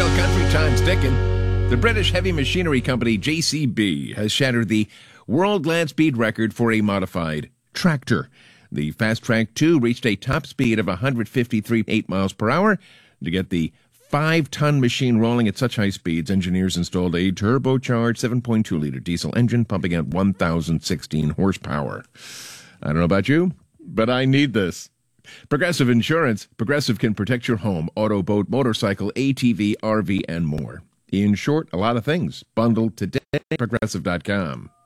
Real country time's ticking. The British heavy machinery company JCB has shattered the world land speed record for a modified tractor. The Fast Track 2 reached a top speed of 153.8 miles per hour. To get the 5-ton machine rolling at such high speeds, engineers installed a turbocharged 7.2-liter diesel engine pumping out 1,016 horsepower. I don't know about you, but I need this. Progressive Insurance. Progressive can protect your home, auto, boat, motorcycle, ATV, RV, and more. In short, a lot of things. Bundled today at Progressive.com.